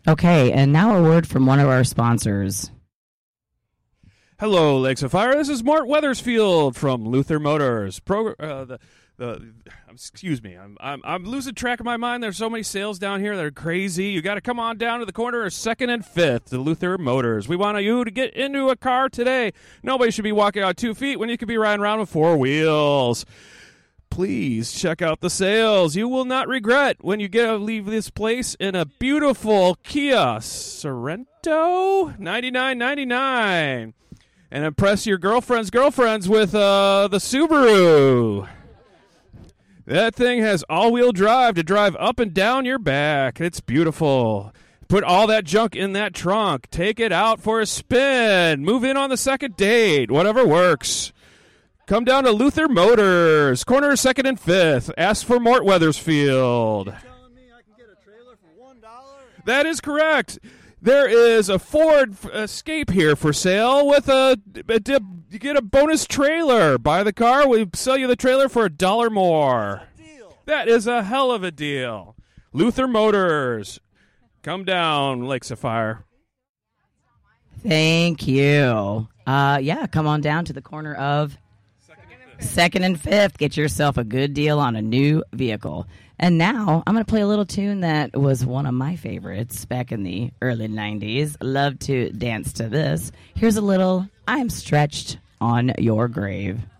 Okay, and now a word from one of our sponsors. Hello, Lakes of Fire. This is Mort Weathersfield from Luther Motors. Excuse me, I'm losing track of my mind. There's so many sales down here that are crazy. You got to come on down to the corner of 2nd and 5th to Luther Motors. We want you to get into a car today. Nobody should be walking on 2 feet when you could be riding around with 4 wheels. Please check out the sales. You will not regret when you leave this place in a beautiful Kia Sorento $99.99. And impress your girlfriends with the Subaru. That thing has all-wheel drive to drive up and down your back. It's beautiful. Put all that junk in that trunk. Take it out for a spin. Move in on the second date. Whatever works. Come down to Luther Motors, corner of 2nd and 5th. Ask for Mort Weathersfield. You're telling me I can get a trailer for $1? That is correct. There is a Ford Escape here for sale with you get a bonus trailer. Buy the car, we sell you the trailer for $1 more. That is a hell of a deal. Luther Motors. Come down, Lakes of Fire. Thank you. Come on down to the corner of 2nd and 5th. Get yourself a good deal on a new vehicle. And now I'm going to play a little tune that was one of my favorites back in the early 90s. Love to dance to this. Here's a little I'm Stretched on Your Grave.